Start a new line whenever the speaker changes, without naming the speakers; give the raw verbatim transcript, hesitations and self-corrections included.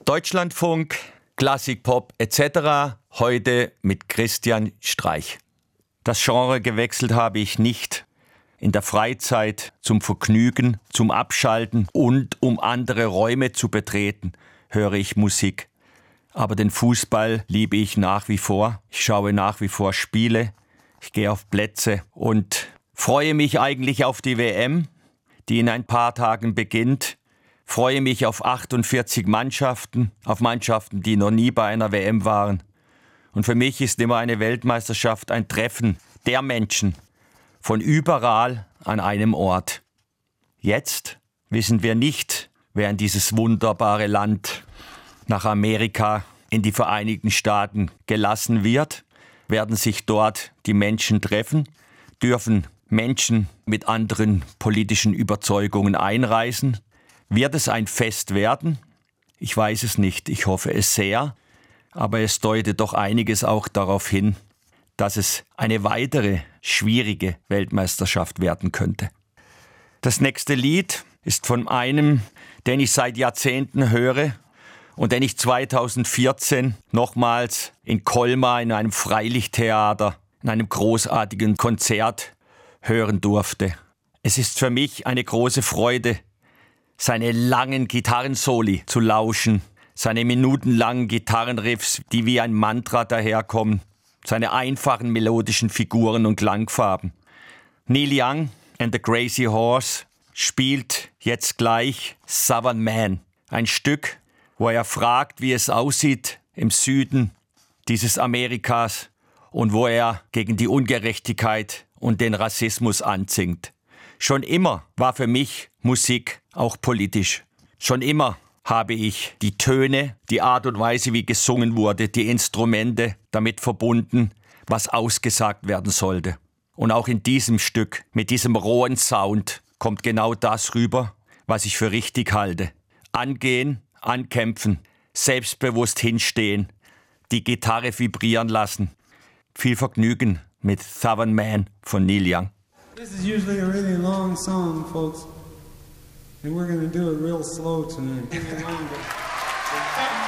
Deutschlandfunk, Klassikpop et cetera. Heute mit Christian Streich. Das Genre gewechselt habe ich nicht. In der Freizeit, zum Vergnügen, zum Abschalten und um andere Räume zu betreten, höre ich Musik. Aber den Fußball liebe ich nach wie vor. Ich schaue nach wie vor Spiele. Ich gehe auf Plätze und freue mich eigentlich auf die W M, die in ein paar Tagen beginnt. Freue mich auf achtundvierzig Mannschaften, auf Mannschaften, die noch nie bei einer W M waren. Und für mich ist immer eine Weltmeisterschaft ein Treffen der Menschen von überall an einem Ort. Jetzt wissen wir nicht, wer in dieses wunderbare Land nach Amerika, in die Vereinigten Staaten gelassen wird. Werden sich dort die Menschen treffen? Dürfen Menschen mit anderen politischen Überzeugungen einreisen? Wird es ein Fest werden? Ich weiß es nicht, ich hoffe es sehr, aber es deutet doch einiges auch darauf hin, dass es eine weitere schwierige Weltmeisterschaft werden könnte. Das nächste Lied ist von einem, den ich seit Jahrzehnten höre und den ich zweitausendvierzehn nochmals in Colmar in einem Freilichttheater, in einem großartigen Konzert hören durfte. Es ist für mich eine große Freude, seine langen Gitarrensoli zu lauschen, seine minutenlangen Gitarrenriffs, die wie ein Mantra daherkommen, seine einfachen melodischen Figuren und Klangfarben. Neil Young and the Crazy Horse spielt jetzt gleich Southern Man, ein Stück, wo er fragt, wie es aussieht im Süden dieses Amerikas und wo er gegen die Ungerechtigkeit und den Rassismus ansingt. Schon immer war für mich Musik auch politisch. Schon immer habe ich die Töne, die Art und Weise, wie gesungen wurde, die Instrumente damit verbunden, was ausgesagt werden sollte. Und auch in diesem Stück, mit diesem rohen Sound, kommt genau das rüber, was ich für richtig halte. Angehen, ankämpfen, selbstbewusst hinstehen, die Gitarre vibrieren lassen. Viel Vergnügen mit Southern Man von Neil Young.
This is usually a really long song, folks, and we're going to do it real slow tonight.